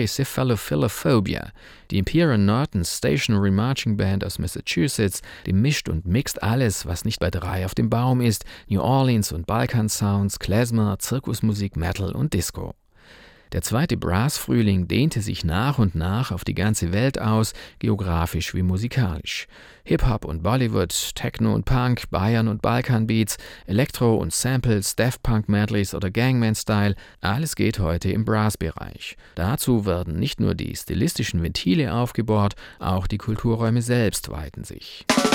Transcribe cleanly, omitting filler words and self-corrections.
Brachycephalophila, die Imperial Norton Stationary Marching Band aus Massachusetts, die mischt und mixt alles, was nicht bei 3 auf dem Baum ist: New Orleans und Balkan-Sounds, Klezmer, Zirkusmusik, Metal und Disco. Der zweite Brass-Frühling dehnte sich nach und nach auf die ganze Welt aus, geografisch wie musikalisch. Hip-Hop und Bollywood, Techno und Punk, Bayern und Balkan-Beats, Elektro und Samples, Daft Punk-Medleys oder Gangman-Style, alles geht heute im Brass-Bereich. Dazu werden nicht nur die stilistischen Ventile aufgebohrt, auch die Kulturräume selbst weiten sich.